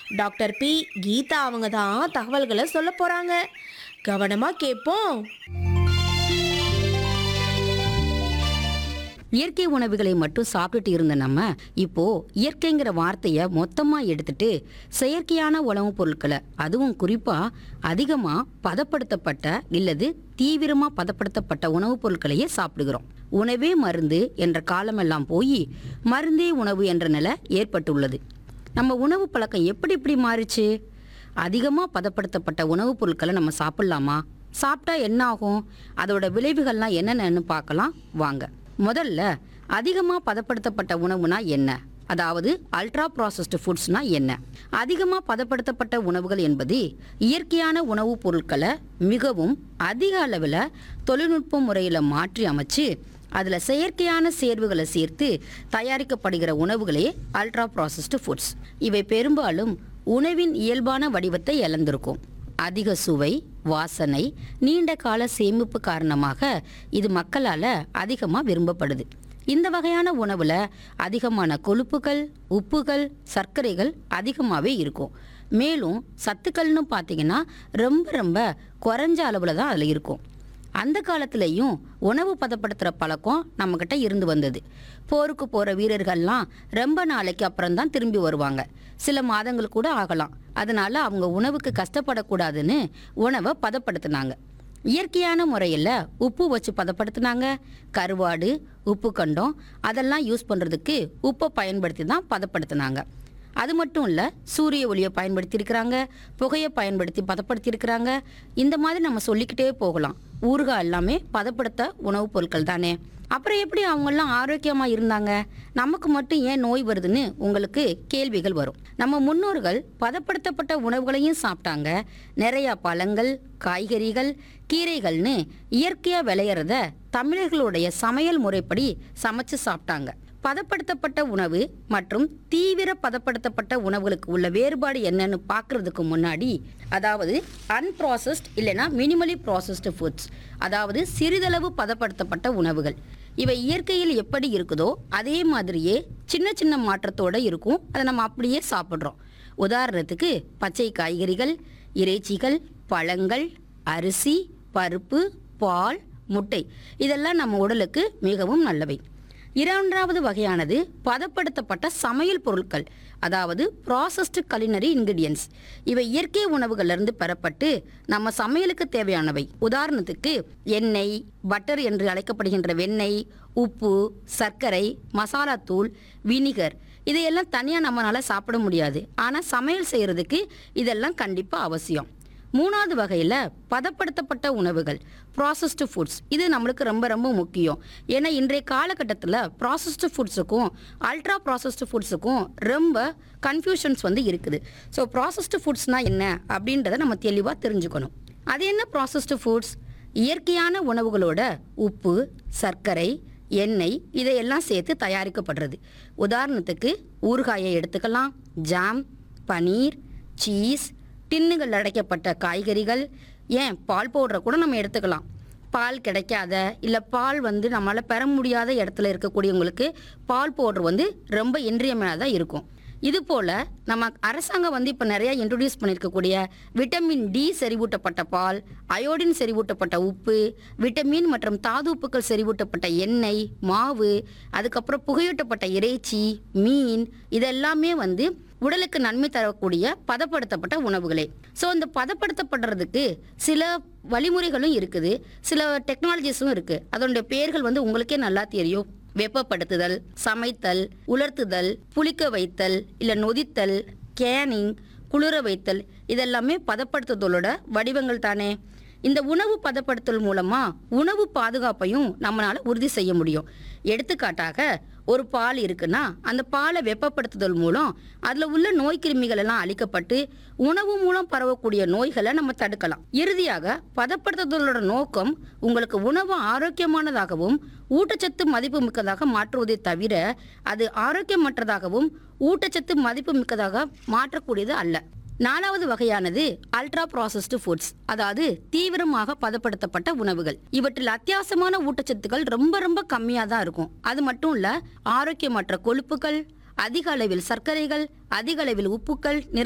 Doctor B Geetha அவங்க தான் தகவல்களை சொல்ல போறாங்க. கவனமா கேட்போம். இயற்கை உணவுகளை மட்டும் சாப்பிட்டுட்டு இருந்த நம்ம இப்போ இயற்கைங்கிற வார்த்தையை மொத்தமா எடுத்துட்டு செயற்கையான உணவுப் பொருட்களை, அதுவும் குறிப்பா அதிகமா பதப்படுத்தப்பட்ட இல்லது தீவிரமா பதப்படுத்தப்பட்ட உணவுப் பொருட்களையே சாப்பிடுகிறோம். உணவே மருந்து என்ற காலமெல்லாம் போய் மருந்தே உணவு என்ற நிலை ஏற்பட்டுள்ளது. நம்ம உணவு பழக்கம் எப்படி இப்படி மாறிச்சு? அதிகமாக பதப்படுத்தப்பட்ட உணவுப் பொருட்களை நம்ம சாப்பிட்லாமா? சாப்பிட்டா என்ன ஆகும்? அதோட விளைவுகள்லாம் என்னென்னு பார்க்கலாம் வாங்க. முதல்ல அதிகமாக பதப்படுத்தப்பட்ட உணவுனா என்ன? அதாவது அல்ட்ரா ப்ராசஸ்டு ஃபுட்ஸ்னா என்ன? அதிகமாக பதப்படுத்தப்பட்ட உணவுகள் என்பது இயற்கையான உணவுப் பொருட்களை மிகவும் அதிக அளவில் தொழில்நுட்ப முறையில் மாற்றி அமைச்சு அதில் செயற்கையான சேர்வுகளை சேர்த்து தயாரிக்கப்படுகிற உணவுகளே அல்ட்ரா ப்ராசஸ்டு ஃபுட்ஸ். இவை பெரும்பாலும் உணவின் இயல்பான வடிவத்தை இழந்திருக்கும். அதிக சுவை, வாசனை, நீண்ட கால சேமிப்பு காரணமாக இது மக்களால் அதிகமாக விரும்பப்படுது. இந்த வகையான உணவில் அதிகமான கொழுப்புகள், உப்புகள், சர்க்கரைகள் அதிகமாகவே இருக்கும். மேலும் சத்துக்கள்னு பார்த்தீங்கன்னா ரொம்ப ரொம்ப குறைஞ்ச அளவில் தான் அதில் இருக்கும். அந்த காலத்துலேயும் உணவு பதப்படுத்துகிற பழக்கம் நம்மக்கிட்ட இருந்து வந்தது. போருக்கு போகிற வீரர்கள்லாம் ரொம்ப நாளைக்கு அப்புறம் தான் திரும்பி வருவாங்க. சில மாதங்கள் கூட ஆகலாம். அதனால அவங்க உணவுக்கு கஷ்டப்படக்கூடாதுன்னு உணவை பதப்படுத்தினாங்க. இயற்கையான முறையில் உப்பு வச்சு பதப்படுத்தினாங்க. கருவாடு, உப்பு கண்டம் அதெல்லாம் யூஸ் பண்ணுறதுக்கு உப்பை பயன்படுத்தி தான் பதப்படுத்தினாங்க. அது மட்டும் இல்லை, சூரிய ஒளியை பயன்படுத்தியிருக்கிறாங்க, புகையை பயன்படுத்தி பதப்படுத்தியிருக்கிறாங்க. இந்த மாதிரி நம்ம சொல்லிக்கிட்டே போகலாம். ஊறுகாய் எல்லாமே பதப்படுத்த உணவுப் பொருட்கள் தானே. அப்புறம் எப்படி அவங்கெல்லாம் ஆரோக்கியமாக இருந்தாங்க? நமக்கு மட்டும் ஏன் நோய் வருதுன்னு உங்களுக்கு கேள்விகள் வரும். நம்ம முன்னோர்கள் பதப்படுத்தப்பட்ட உணவுகளையும் சாப்பிட்டாங்க. நிறையா பழங்கள், காய்கறிகள், கீரைகள்னு இயற்கையாக விளையிறத தமிழர்களுடைய சமையல் முறைப்படி சமைச்சு சாப்பிட்டாங்க. பதப்படுத்தப்பட்ட உணவு மற்றும் தீவிர பதப்படுத்தப்பட்ட உணவுகளுக்கு உள்ள வேறுபாடு என்னன்னு பார்க்கறதுக்கு முன்னாடி, அதாவது அன்ப்ராசஸ்ட் இல்லைன்னா மினிமலி ப்ராசஸ்டு ஃபுட்ஸ், அதாவது சிறிதளவு பதப்படுத்தப்பட்ட உணவுகள், இவை இயற்கையில் எப்படி இருக்குதோ அதே மாதிரியே சின்ன சின்ன மாற்றத்தோடு இருக்கும். அதை நம்ம அப்படியே சாப்பிட்றோம். உதாரணத்துக்கு பச்சை காய்கறிகள், இறைச்சிகள், பழங்கள், அரிசி, பருப்பு, பால், முட்டை இதெல்லாம் நம்ம உடலுக்கு மிகவும் நல்லவை. இரண்டாவது வகையானது பதப்படுத்தப்பட்ட சமையல் பொருட்கள், அதாவது ப்ராசஸ்டு கலினரி இன்கிரிடியன்ஸ். இவை இயற்கை உணவுகளிலிருந்து பெறப்பட்டு நம்ம சமையலுக்கு தேவையானவை. உதாரணத்துக்கு எண்ணெய், பட்டர் என்று அழைக்கப்படுகின்ற வெண்ணெய், உப்பு, சர்க்கரை, மசாலாத்தூள், வினிகர் இதையெல்லாம் தனியாக நம்மளால் சாப்பிட முடியாது. ஆனால் சமையல் செய்கிறதுக்கு இதெல்லாம் கண்டிப்பாக அவசியம். மூணாவது வகையில் பதப்படுத்தப்பட்ட உணவுகள், ப்ராசஸ்டு ஃபுட்ஸ். இது நம்மளுக்கு ரொம்ப ரொம்ப முக்கியம். ஏன்னா இன்றைய காலகட்டத்தில் ப்ராசஸ்டு ஃபுட்ஸுக்கும் அல்ட்ரா ப்ராசஸ்டு ஃபுட்ஸுக்கும் ரொம்ப கன்ஃபியூஷன்ஸ் இருக்குது. ஸோ ப்ராசஸ்டு ஃபுட்ஸ்னால் என்ன அப்படின்றத நம்ம தெளிவாக தெரிஞ்சுக்கணும். அது என்ன ப்ராசஸ்டு ஃபுட்ஸ்? இயற்கையான உணவுகளோட உப்பு, சர்க்கரை, எண்ணெய் இதையெல்லாம் சேர்த்து தயாரிக்கப்படுறது. உதாரணத்துக்கு ஊறுகாயை எடுத்துக்கலாம், ஜாம், பனீர், சீஸ், டின்னுகள் அடைக்கப்பட்ட காய்கறிகள், ஏன் பால் பவுடரை கூட நம்ம எடுத்துக்கலாம். பால் கிடைக்காத இல்லை பால் நம்மளால் பெற முடியாத இடத்துல இருக்கக்கூடியவங்களுக்கு பால் பவுடர் ரொம்ப இன்றியமையாததாக இருக்கும். இது போல் நம்ம அரசாங்கம் இப்போ நிறையா இன்ட்ரடியூஸ் பண்ணியிருக்கக்கூடிய விட்டமின் டி செறிவூட்டப்பட்ட பால், அயோடின் செறிவூட்டப்பட்ட உப்பு, விட்டமின் மற்றும் தாது உப்புக்கள் செறிவூட்டப்பட்ட எண்ணெய், மாவு, அதுக்கப்புறம் புகையூட்டப்பட்ட இறைச்சி, மீன் இதெல்லாமே உடலுக்கு நன்மை தரக்கூடிய பதப்படுத்தப்பட்ட உணவுகளே. ஸோ இந்த பதப்படுத்தப்படுறதுக்கு சில வழிமுறைகளும் இருக்குது, சில டெக்னாலஜிஸும் இருக்குது. அதனுடைய பெயர்கள் உங்களுக்கே நல்லா தெரியும். வெப்பப்படுத்துதல், சமைத்தல், உலர்த்துதல், புளிக்க வைத்தல், இல்லை நொதித்தல், கேனிங், குளிர வைத்தல் இதெல்லாமே பதப்படுத்துதலோட வடிவங்கள் தானே. இந்த உணவு பதப்படுத்தல் மூலமா உணவு பாதுகாப்பையும் நம்மளால உறுதி செய்ய முடியும். எடுத்துக்காட்டாக ஒரு பால் இருக்குன்னா அந்த பாலை வெப்பப்படுத்துதல் மூலம் அதில் உள்ள நோய் கிருமிகள் எல்லாம் அழிக்கப்பட்டு உணவு மூலம் பரவக்கூடிய நோய்களை நம்ம தடுக்கலாம். இறுதியாக பதப்படுத்துதலோட நோக்கம் உங்களுக்கு உணவு ஆரோக்கியமானதாகவும் ஊட்டச்சத்து மதிப்பு மிக்கதாக மாற்றுவதை தவிர அது ஆரோக்கியமற்றதாகவும் ஊட்டச்சத்து மதிப்பு மிக்கதாக மாற்றக்கூடியது அல்ல. நாலாவது வகையானது அல்ட்ரா ப்ராசஸ்டு ஃபுட்ஸ், அதாவது தீவிரமாக பதப்படுத்தப்பட்ட உணவுகள். இவற்றில் அத்தியாவசியமான ஊட்டச்சத்துக்கள் ரொம்ப ரொம்ப கம்மியாக தான் இருக்கும். அது மட்டும் இல்ல, ஆரோக்கியமற்ற கொழுப்புகள், அதிக அளவில் சர்க்கரைகள், அதிக அளவில் உப்புக்கள்